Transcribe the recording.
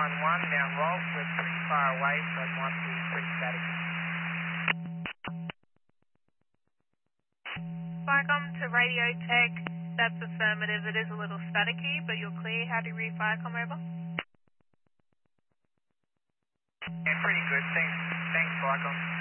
111, Mount Rolfe. We're pretty far away, so it might be pretty static. Viacom to Radio Tech, that's affirmative. It is a little staticky, but you're clear. How do you read Viacom over? Yeah, pretty good. Thanks, Viacom.